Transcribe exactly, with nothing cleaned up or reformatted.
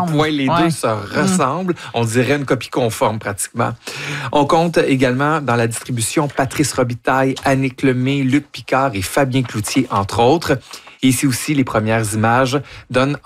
quel point les ouais. deux se ressemblent. Mmh. On dirait une copie conforme pratiquement. On compte également dans la distribution Patrice Robitaille, Annick Lemay, Luc Picard et Fabien Cloutier, entre autres. Et ici aussi, les premières images donnent